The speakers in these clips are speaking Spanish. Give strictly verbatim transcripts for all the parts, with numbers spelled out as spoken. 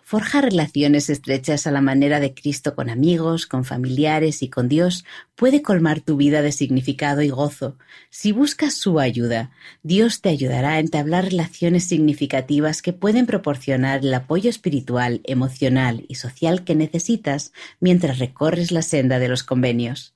Forjar relaciones estrechas a la manera de Cristo con amigos, con familiares y con Dios puede colmar tu vida de significado y gozo. Si buscas su ayuda, Dios te ayudará a entablar relaciones significativas que pueden proporcionar el apoyo espiritual, emocional y social que necesitas mientras recorres la senda de los convenios.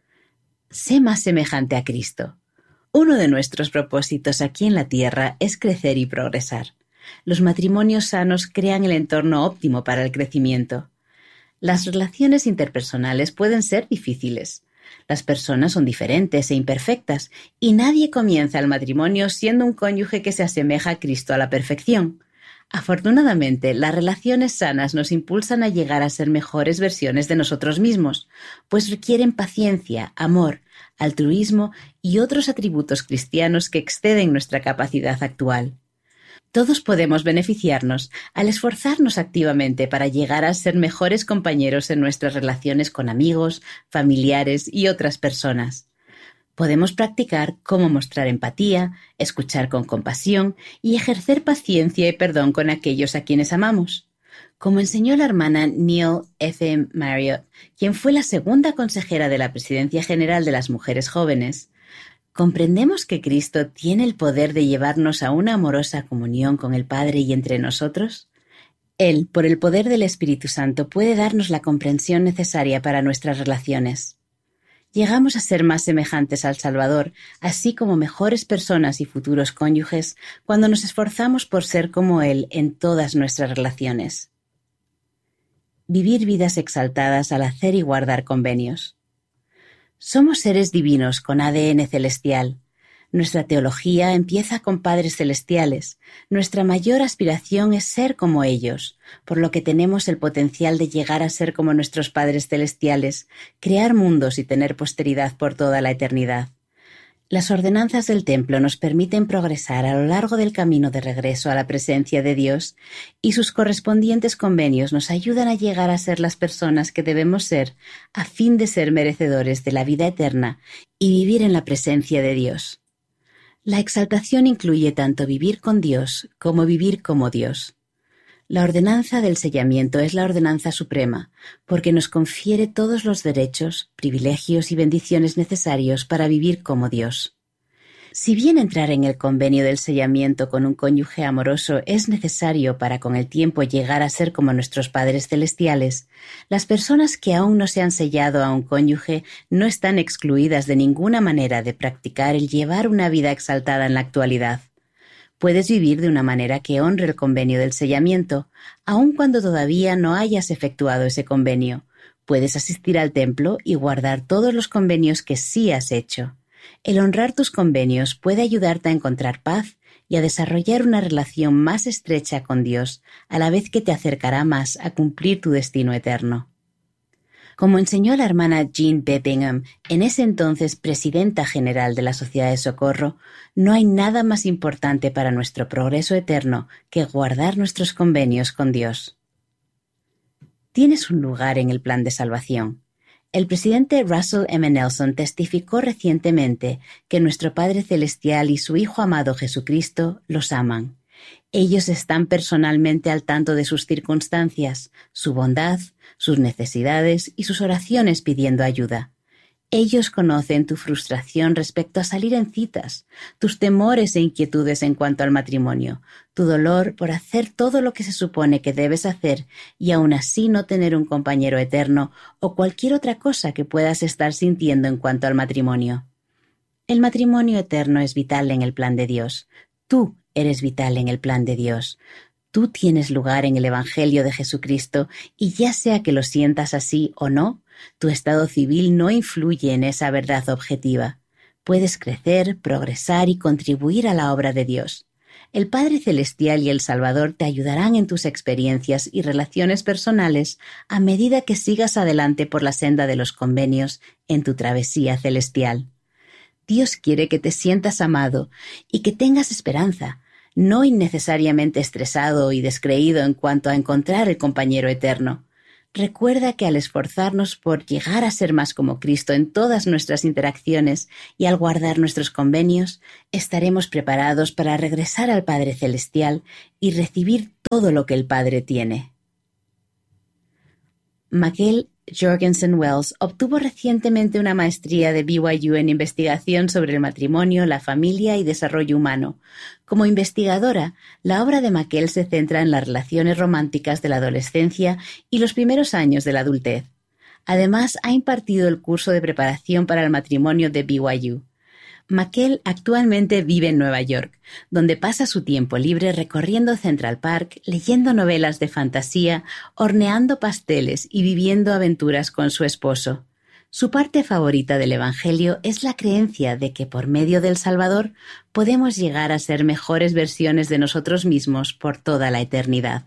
Sé más semejante a Cristo. Uno de nuestros propósitos aquí en la tierra es crecer y progresar. Los matrimonios sanos crean el entorno óptimo para el crecimiento. Las relaciones interpersonales pueden ser difíciles. Las personas son diferentes e imperfectas, y nadie comienza el matrimonio siendo un cónyuge que se asemeja a Cristo a la perfección. Afortunadamente, las relaciones sanas nos impulsan a llegar a ser mejores versiones de nosotros mismos, pues requieren paciencia, amor, altruismo y otros atributos cristianos que exceden nuestra capacidad actual. Todos podemos beneficiarnos al esforzarnos activamente para llegar a ser mejores compañeros en nuestras relaciones con amigos, familiares y otras personas. Podemos practicar cómo mostrar empatía, escuchar con compasión y ejercer paciencia y perdón con aquellos a quienes amamos. Como enseñó la hermana Neil F. Marriott, quien fue la segunda consejera de la Presidencia General de las Mujeres Jóvenes, ¿comprendemos que Cristo tiene el poder de llevarnos a una amorosa comunión con el Padre y entre nosotros? Él, por el poder del Espíritu Santo, puede darnos la comprensión necesaria para nuestras relaciones. Llegamos a ser más semejantes al Salvador, así como mejores personas y futuros cónyuges, cuando nos esforzamos por ser como Él en todas nuestras relaciones. Vivir vidas exaltadas al hacer y guardar convenios. Somos seres divinos con A D N celestial. Nuestra teología empieza con padres celestiales. Nuestra mayor aspiración es ser como ellos, por lo que tenemos el potencial de llegar a ser como nuestros padres celestiales, crear mundos y tener posteridad por toda la eternidad. Las ordenanzas del templo nos permiten progresar a lo largo del camino de regreso a la presencia de Dios, y sus correspondientes convenios nos ayudan a llegar a ser las personas que debemos ser a fin de ser merecedores de la vida eterna y vivir en la presencia de Dios. La exaltación incluye tanto vivir con Dios como vivir como Dios. La ordenanza del sellamiento es la ordenanza suprema, porque nos confiere todos los derechos, privilegios y bendiciones necesarios para vivir como Dios. Si bien entrar en el convenio del sellamiento con un cónyuge amoroso es necesario para con el tiempo llegar a ser como nuestros padres celestiales, las personas que aún no se han sellado a un cónyuge no están excluidas de ninguna manera de practicar el llevar una vida exaltada en la actualidad. Puedes vivir de una manera que honre el convenio del sellamiento, aun cuando todavía no hayas efectuado ese convenio. Puedes asistir al templo y guardar todos los convenios que sí has hecho. El honrar tus convenios puede ayudarte a encontrar paz y a desarrollar una relación más estrecha con Dios, a la vez que te acercará más a cumplir tu destino eterno. Como enseñó la hermana Jean B. Bingham, en ese entonces presidenta general de la Sociedad de Socorro, no hay nada más importante para nuestro progreso eterno que guardar nuestros convenios con Dios. Tienes un lugar en el plan de salvación. El presidente Russell M. Nelson testificó recientemente que nuestro Padre Celestial y su Hijo amado Jesucristo los aman. Ellos están personalmente al tanto de sus circunstancias, su bondad, sus necesidades y sus oraciones pidiendo ayuda. Ellos conocen tu frustración respecto a salir en citas, tus temores e inquietudes en cuanto al matrimonio, tu dolor por hacer todo lo que se supone que debes hacer y aún así no tener un compañero eterno o cualquier otra cosa que puedas estar sintiendo en cuanto al matrimonio. El matrimonio eterno es vital en el plan de Dios. Tú eres vital en el plan de Dios. Tú tienes lugar en el Evangelio de Jesucristo y ya sea que lo sientas así o no, tu estado civil no influye en esa verdad objetiva. Puedes crecer, progresar y contribuir a la obra de Dios. El Padre Celestial y el Salvador te ayudarán en tus experiencias y relaciones personales a medida que sigas adelante por la senda de los convenios en tu travesía celestial. Dios quiere que te sientas amado y que tengas esperanza, no innecesariamente estresado y descreído en cuanto a encontrar el compañero eterno. Recuerda que al esforzarnos por llegar a ser más como Cristo en todas nuestras interacciones y al guardar nuestros convenios, estaremos preparados para regresar al Padre Celestial y recibir todo lo que el Padre tiene. Makkel Jorgensen Wells obtuvo recientemente una maestría de B Y U en investigación sobre el matrimonio, la familia y desarrollo humano. Como investigadora, la obra de Makkel se centra en las relaciones románticas de la adolescencia y los primeros años de la adultez. Además, ha impartido el curso de preparación para el matrimonio de B Y U. Makkel actualmente vive en Nueva York, donde pasa su tiempo libre recorriendo Central Park, leyendo novelas de fantasía, horneando pasteles y viviendo aventuras con su esposo. Su parte favorita del Evangelio es la creencia de que por medio del Salvador podemos llegar a ser mejores versiones de nosotros mismos por toda la eternidad.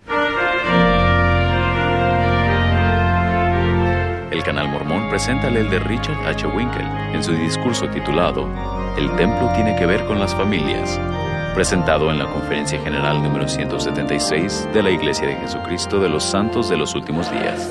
El Canal Mormón presenta al elder Richard H. Winkel en su discurso titulado El templo tiene que ver con las familias, presentado en la Conferencia General número ciento setenta y seis de la Iglesia de Jesucristo de los Santos de los Últimos Días.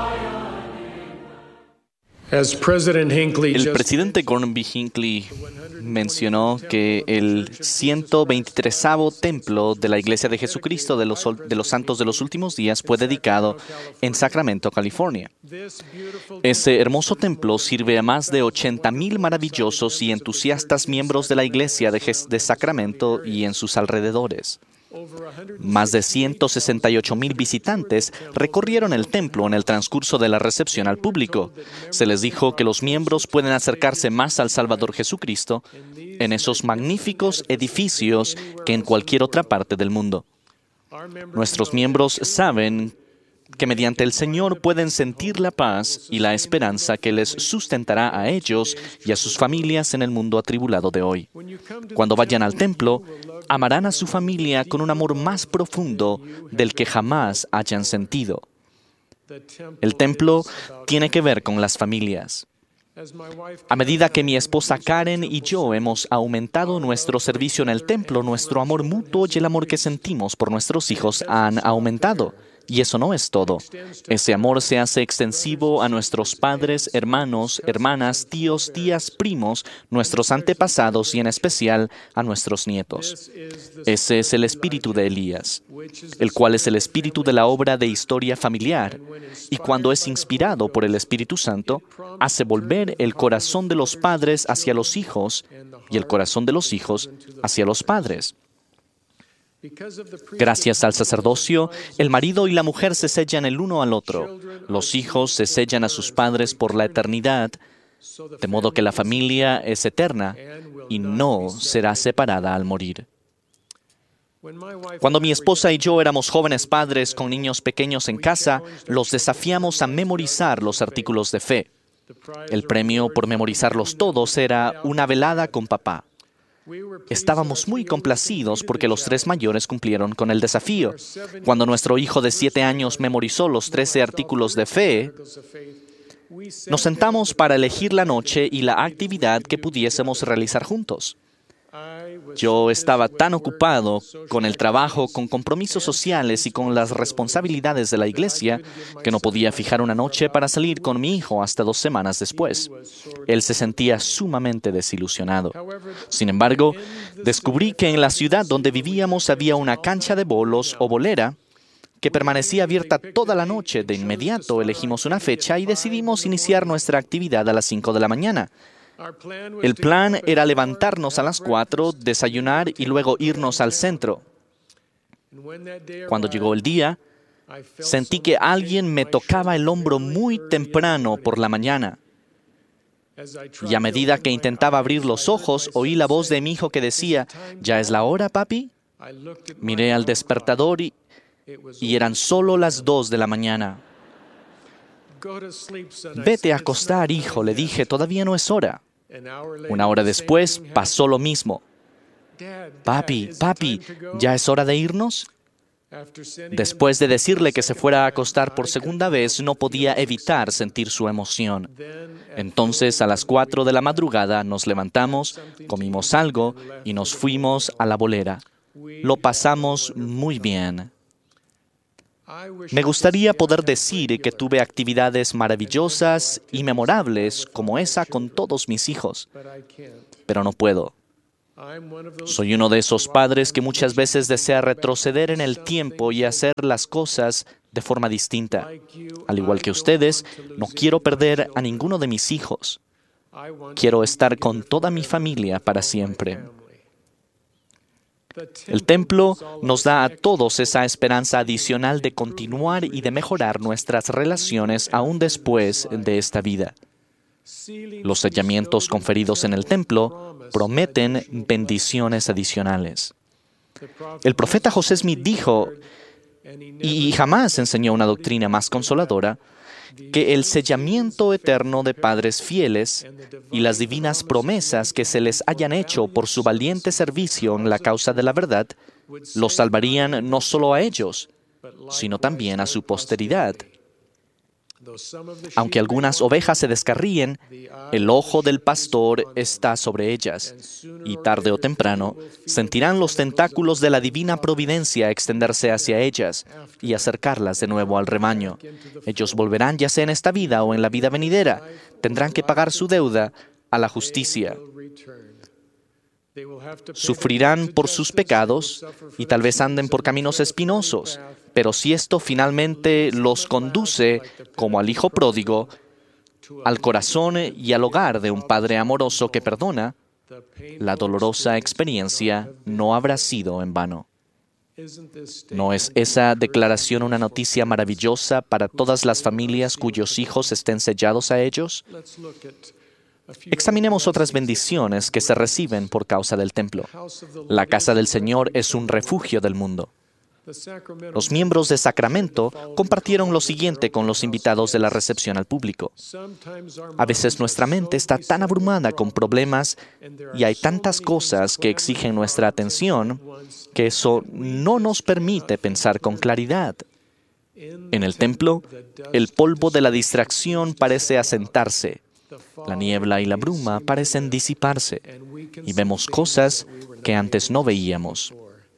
El presidente Gordon B. Hinckley mencionó que el ciento veintitrésavo templo de la Iglesia de Jesucristo de los, de los Santos de los Últimos Días fue dedicado en Sacramento, California. Ese hermoso templo sirve a más de ochenta mil maravillosos y entusiastas miembros de la Iglesia de, de Sacramento y en sus alrededores. Más de ciento sesenta y ocho mil visitantes recorrieron el templo en el transcurso de la recepción al público. Se les dijo que los miembros pueden acercarse más al Salvador Jesucristo en esos magníficos edificios que en cualquier otra parte del mundo. Nuestros miembros saben que mediante el Señor pueden sentir la paz y la esperanza que les sustentará a ellos y a sus familias en el mundo atribulado de hoy. Cuando vayan al templo, amarán a su familia con un amor más profundo del que jamás hayan sentido. El templo tiene que ver con las familias. A medida que mi esposa Karen y yo hemos aumentado nuestro servicio en el templo, nuestro amor mutuo y el amor que sentimos por nuestros hijos han aumentado. Y eso no es todo. Ese amor se hace extensivo a nuestros padres, hermanos, hermanas, tíos, tías, primos, nuestros antepasados y en especial a nuestros nietos. Ese es el espíritu de Elías, el cual es el espíritu de la obra de historia familiar, y cuando es inspirado por el Espíritu Santo, hace volver el corazón de los padres hacia los hijos y el corazón de los hijos hacia los padres. Gracias al sacerdocio, el marido y la mujer se sellan el uno al otro. Los hijos se sellan a sus padres por la eternidad, de modo que la familia es eterna y no será separada al morir. Cuando mi esposa y yo éramos jóvenes padres con niños pequeños en casa, los desafiamos a memorizar los artículos de fe. El premio por memorizarlos todos era una velada con papá. Estábamos muy complacidos porque los tres mayores cumplieron con el desafío. Cuando nuestro hijo de siete años memorizó los trece artículos de fe, nos sentamos para elegir la noche y la actividad que pudiésemos realizar juntos. Yo estaba tan ocupado con el trabajo, con compromisos sociales y con las responsabilidades de la iglesia que no podía fijar una noche para salir con mi hijo hasta dos semanas después. Él se sentía sumamente desilusionado. Sin embargo, descubrí que en la ciudad donde vivíamos había una cancha de bolos o bolera que permanecía abierta toda la noche. De inmediato elegimos una fecha y decidimos iniciar nuestra actividad a las cinco de la mañana. El plan era levantarnos a las cuatro, desayunar y luego irnos al centro. Cuando llegó el día, sentí que alguien me tocaba el hombro muy temprano por la mañana. Y a medida que intentaba abrir los ojos, oí la voz de mi hijo que decía, ¿ya es la hora, papi? Miré al despertador y, y eran solo las dos de la mañana. Vete a acostar, hijo, le dije, todavía no es hora. Una hora después pasó lo mismo. Papi, papi, ¿ya es hora de irnos? Después de decirle que se fuera a acostar por segunda vez, no podía evitar sentir su emoción. Entonces, a las cuatro de la madrugada, nos levantamos, comimos algo y nos fuimos a la bolera. Lo pasamos muy bien. Me gustaría poder decir que tuve actividades maravillosas y memorables como esa con todos mis hijos, pero no puedo. Soy uno de esos padres que muchas veces desea retroceder en el tiempo y hacer las cosas de forma distinta. Al igual que ustedes, no quiero perder a ninguno de mis hijos. Quiero estar con toda mi familia para siempre. El templo nos da a todos esa esperanza adicional de continuar y de mejorar nuestras relaciones aún después de esta vida. Los sellamientos conferidos en el templo prometen bendiciones adicionales. El profeta José Smith dijo, y jamás enseñó una doctrina más consoladora, que el sellamiento eterno de padres fieles y las divinas promesas que se les hayan hecho por su valiente servicio en la causa de la verdad, los salvarían no solo a ellos, sino también a su posteridad. Aunque algunas ovejas se descarríen, el ojo del pastor está sobre ellas, y tarde o temprano sentirán los tentáculos de la divina providencia extenderse hacia ellas y acercarlas de nuevo al rebaño. Ellos volverán ya sea en esta vida o en la vida venidera. Tendrán que pagar su deuda a la justicia. Sufrirán por sus pecados y tal vez anden por caminos espinosos, pero si esto finalmente los conduce, como al hijo pródigo, al corazón y al hogar de un padre amoroso que perdona, la dolorosa experiencia no habrá sido en vano. ¿No es esa declaración una noticia maravillosa para todas las familias cuyos hijos estén sellados a ellos? Examinemos otras bendiciones que se reciben por causa del templo. La casa del Señor es un refugio del mundo. Los miembros de Sacramento compartieron lo siguiente con los invitados de la recepción al público. A veces nuestra mente está tan abrumada con problemas y hay tantas cosas que exigen nuestra atención que eso no nos permite pensar con claridad. En el templo, el polvo de la distracción parece asentarse. La niebla y la bruma parecen disiparse y vemos cosas que antes no veíamos.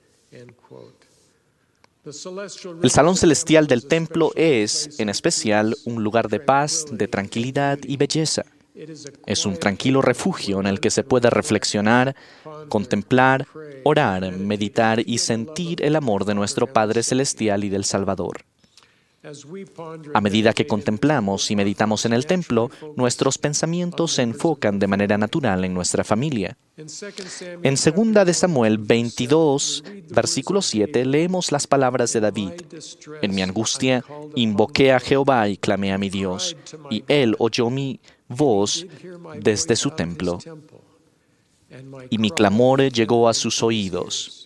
El salón celestial del templo es, en especial, un lugar de paz, de tranquilidad y belleza. Es un tranquilo refugio en el que se puede reflexionar, contemplar, orar, meditar y sentir el amor de nuestro Padre Celestial y del Salvador. A medida que contemplamos y meditamos en el templo, nuestros pensamientos se enfocan de manera natural en nuestra familia. En segunda de Samuel veintidós, versículo siete, leemos las palabras de David. En mi angustia, invoqué a Jehová y clamé a mi Dios, y Él oyó mi voz desde su templo, y mi clamor llegó a sus oídos.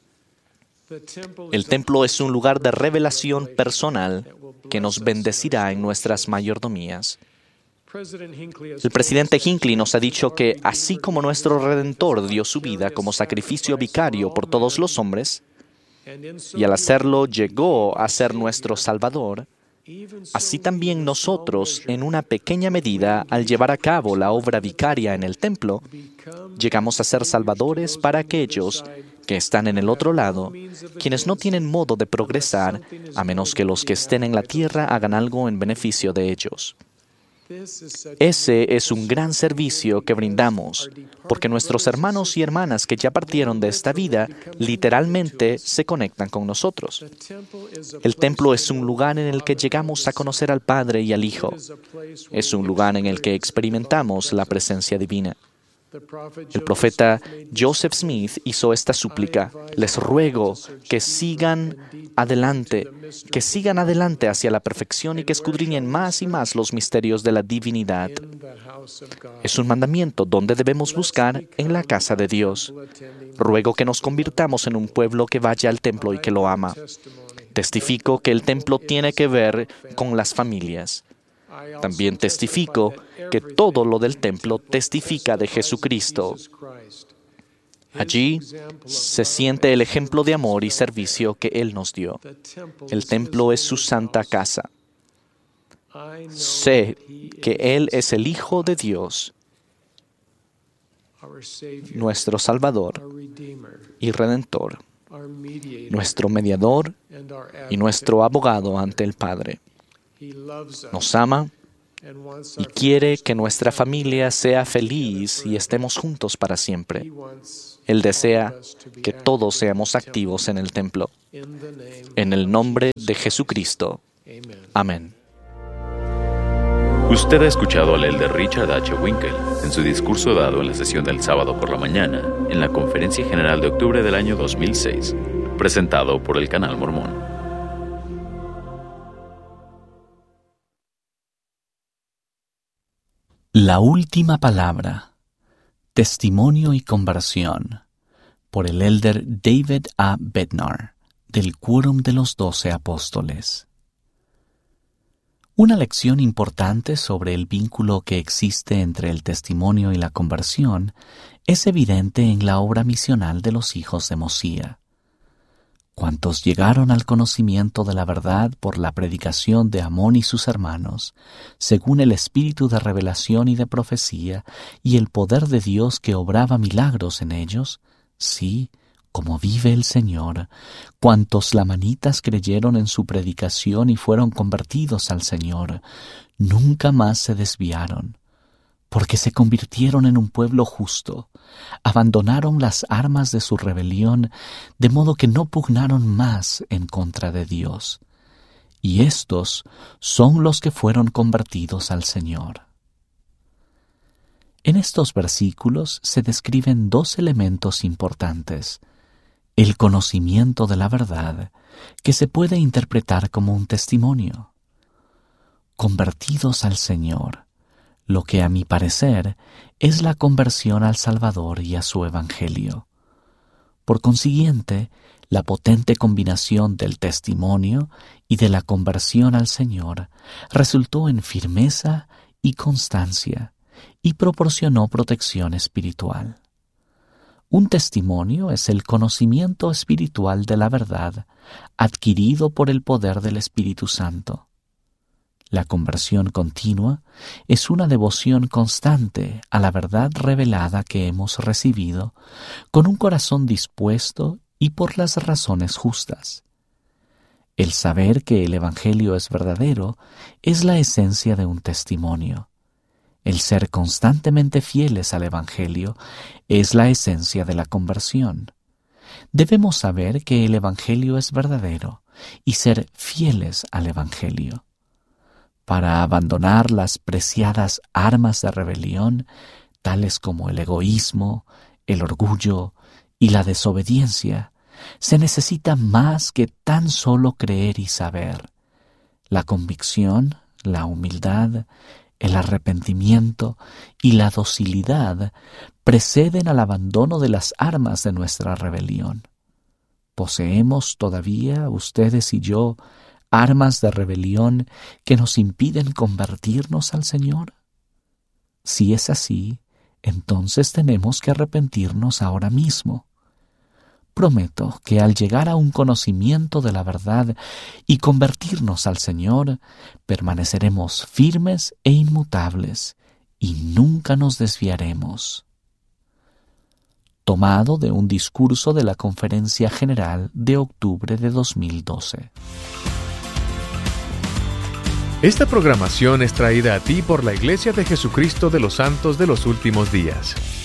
El templo es un lugar de revelación personal que nos bendecirá en nuestras mayordomías. El presidente Hinckley nos ha dicho que, así como nuestro Redentor dio su vida como sacrificio vicario por todos los hombres, y al hacerlo llegó a ser nuestro Salvador, así también nosotros, en una pequeña medida, al llevar a cabo la obra vicaria en el templo, llegamos a ser salvadores para aquellos que están en el otro lado, quienes no tienen modo de progresar a menos que los que estén en la tierra hagan algo en beneficio de ellos. Ese es un gran servicio que brindamos, porque nuestros hermanos y hermanas que ya partieron de esta vida literalmente se conectan con nosotros. El templo es un lugar en el que llegamos a conocer al Padre y al Hijo. Es un lugar en el que experimentamos la presencia divina. El profeta Joseph Smith hizo esta súplica: les ruego que sigan adelante, que sigan adelante hacia la perfección y que escudriñen más y más los misterios de la divinidad. Es un mandamiento donde debemos buscar en la casa de Dios. Ruego que nos convirtamos en un pueblo que vaya al templo y que lo ama. Testifico que el templo tiene que ver con las familias. También testifico que todo lo del templo testifica de Jesucristo. Allí se siente el ejemplo de amor y servicio que Él nos dio. El templo es su santa casa. Sé que Él es el Hijo de Dios, nuestro Salvador y Redentor, nuestro mediador y nuestro abogado ante el Padre. Nos ama y quiere que nuestra familia sea feliz y estemos juntos para siempre. Él desea que todos seamos activos en el templo. En el nombre de Jesucristo. Amén. Usted ha escuchado al elder Richard H. Winkel en su discurso dado en la sesión del sábado por la mañana en la Conferencia General de octubre del año dos mil seis, presentado por el Canal Mormón. La última palabra. Testimonio y conversión. Por el elder David A. Bednar, del Quórum de los Doce Apóstoles. Una lección importante sobre el vínculo que existe entre el testimonio y la conversión es evidente en la obra misional de los hijos de Mosía. Cuantos llegaron al conocimiento de la verdad por la predicación de Amón y sus hermanos, según el espíritu de revelación y de profecía y el poder de Dios que obraba milagros en ellos, sí, como vive el Señor, cuantos lamanitas creyeron en su predicación y fueron convertidos al Señor, nunca más se desviaron, porque se convirtieron en un pueblo justo, abandonaron las armas de su rebelión, de modo que no pugnaron más en contra de Dios. Y estos son los que fueron convertidos al Señor. En estos versículos se describen dos elementos importantes: el conocimiento de la verdad, que se puede interpretar como un testimonio. Convertidos al Señor, lo que a mi parecer es la conversión al Salvador y a su Evangelio. Por consiguiente, la potente combinación del testimonio y de la conversión al Señor resultó en firmeza y constancia y proporcionó protección espiritual. Un testimonio es el conocimiento espiritual de la verdad adquirido por el poder del Espíritu Santo. La conversión continua es una devoción constante a la verdad revelada que hemos recibido con un corazón dispuesto y por las razones justas. El saber que el Evangelio es verdadero es la esencia de un testimonio. El ser constantemente fieles al Evangelio es la esencia de la conversión. Debemos saber que el Evangelio es verdadero y ser fieles al Evangelio. Para abandonar las preciadas armas de rebelión, tales como el egoísmo, el orgullo y la desobediencia, se necesita más que tan solo creer y saber. La convicción, la humildad, el arrepentimiento y la docilidad preceden al abandono de las armas de nuestra rebelión. ¿Poseemos todavía, ustedes y yo, armas de rebelión que nos impiden convertirnos al Señor? Si es así, entonces tenemos que arrepentirnos ahora mismo. Prometo que al llegar a un conocimiento de la verdad y convertirnos al Señor, permaneceremos firmes e inmutables y nunca nos desviaremos. Tomado de un discurso de la Conferencia General de octubre de dos mil doce. Esta programación es traída a ti por la Iglesia de Jesucristo de los Santos de los Últimos Días.